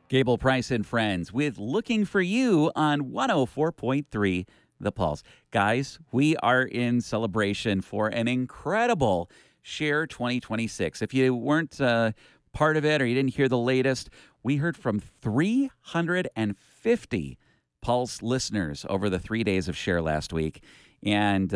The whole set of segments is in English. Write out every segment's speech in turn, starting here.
Gable Price and Friends with Looking for You on 104.3 The Pulse. Guys, we are in celebration for an incredible Share 2026. If you weren't part of it or you didn't hear the latest, we heard from 350 Pulse listeners over the 3 days of Share last week. And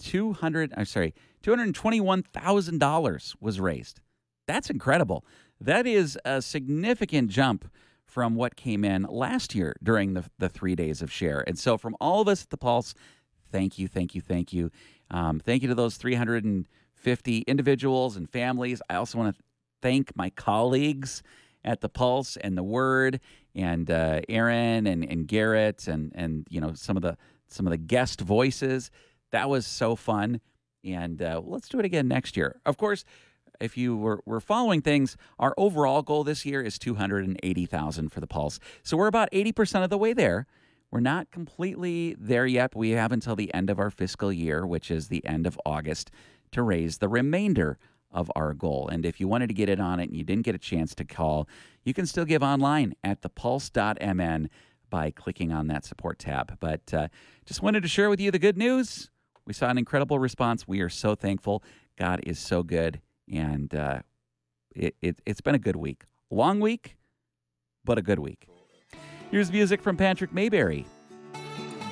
$221,000 was raised. That's incredible. That is a significant jump from what came in last year during the 3 days of Share. And so from all of us at the Pulse, thank you, thank you, thank you. Thank you to those 350 individuals and families. I also want to thank my colleagues at the Pulse and the Word, and Aaron and Garrett and some of the guest voices. That was so fun. And let's do it again next year. Of course, if you were following things, our overall goal this year is $280,000 for the Pulse. So we're about 80% of the way there. We're not completely there yet. We have until the end of our fiscal year, which is the end of August, to raise the remainder of our goal. And if you wanted to get in on it and you didn't get a chance to call, you can still give online at thepulse.mn by clicking on that support tab. But just wanted to share with you the good news. We saw an incredible response. We are so thankful. God is so good. And it's been a good week. Long week, but a good week. Here's music from Patrick Mayberry